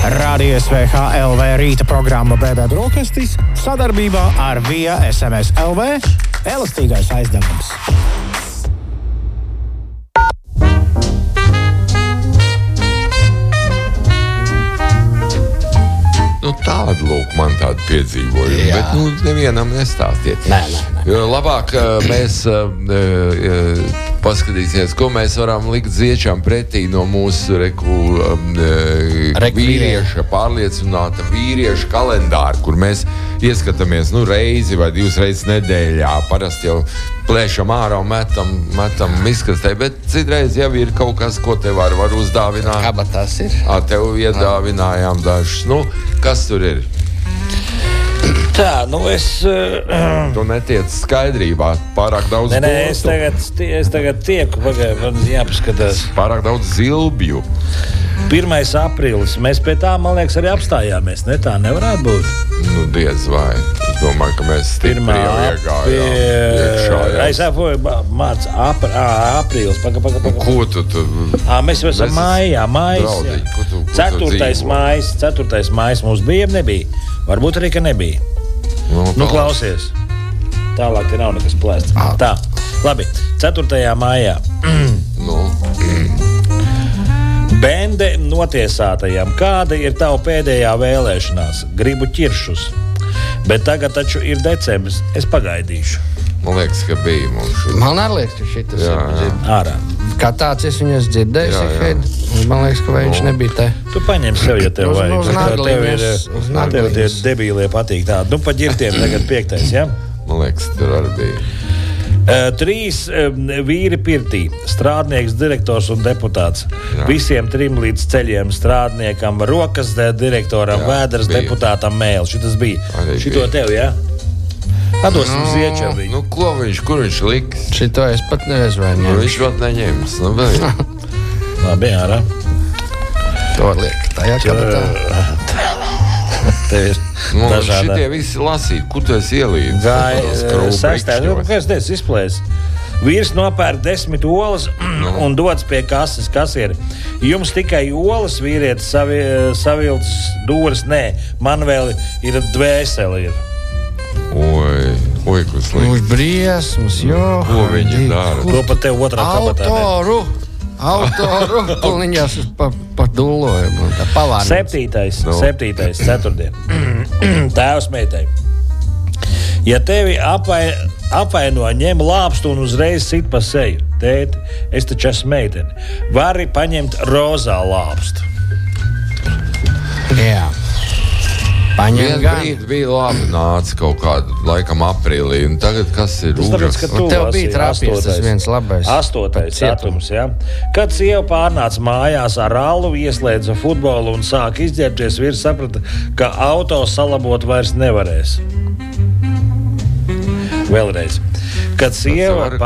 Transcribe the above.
Radio SVH LV rīta programma BB Brokastis sadarbībā ar Via SMS LV elastīgais aizdevums. Tādu, lūk, man tādu piedzīvojumu, bet, nevienam nestāstiet. Nē. Jo labāk mēs paskatīsimies, ko mēs varam likt ziečām pretī no mūsu vīrieša, pārliecināta vīrieša kalendāra, kur mēs ieskatāmies, reizi vai 2 reizes nedēļā. Parasti jau plēšam ārā un metam miskastē, bet citreiz jau ir kaut kas, ko tev var uzdāvināt. Kabatās ir. Tev iedāvinājām dažus. Kas tur ir? Tā, es... Tu netiec skaidrībā, pārāk daudz Nē, es tagad tieku, man jāpaskatās. Pārāk daudz zilbju. 1. aprīlis, mēs pie tā, man liekas, arī apstājāmies, ne? Tā nevarētu būt. Diez vai. Es domāju, ka mēs stipri jau iegājām iekšā. Es saprotu, Mārts, aprīlis, paka. Ko tu? Mēs jau esam mājas. 4. mājas mums bija, nebija. Varbūt arī, ka nebija. Klausies. Tālāk te nav nekas plēsts. Tā, labi. 4. mājā. Bende notiesātajam. Kāda ir tava pēdējā vēlēšanās? Gribu ķiršus. Bet tagad taču ir decembris. Es pagaidīšu. Man liekas, ka bija mums. Man arī liekas, ka šitas ir ārā. Kā tāds es viņas dzirdēju, man liekas, ka viņš nebija te. Tu paņem sev, ja tev vajag. Tev tie debīlie patīk tādi. Pa ģirtiem tagad 5. ja? Man liekas, tur arī bija. 3 vīri pirtī, strādnieks, direktors un deputāts. Visiem 3 līdz ceļiem strādniekam, rokas direktoram, vēders deputātam mēl. Šitas bija. Šito tev, ja? Atdosim zieču viņu. Kur viņš liks? Šito es pat nezinu, vai ņems. Viņš pat neņems. Labi, ārā. To liek tajā kabatā. Tev ir dažādi. Šitie visi lasīt, kur tu esi ielīdz? Kas teicis izplēs? Vīrs nopērk 10 olas un dodas pie kases. Kas ir? Jums tikai olas, vīrietis savilcis dūras? Nē, man vēl ir dvēseli. Oi, kas liek? Uz briesmas, Ko viņi dara? To pat tev otrā kabatā. Autoru. Pulniņās par dullojumu. 7. ceturtdien. Tēvs meitai. Ja tevi apvaino, ņem lāpstu un uzreiz sit pa seju. Tēti, es taču esmu meiteni. Vari paņemt rozā lāpstu. Jā. Vienu brīdi bija labi, nāca kaut kādu laikam aprīlī, un tagad kas ir ūžas? Tev bija trāpies tas viens labais. 8. datums, ja? Kad sieva pārnāca mājās ar allu, ieslēdza futbolu un sāk izģērbties, vīrs saprata, ka auto salabot vairs nevarēs. Vēlreiz. Kad sieva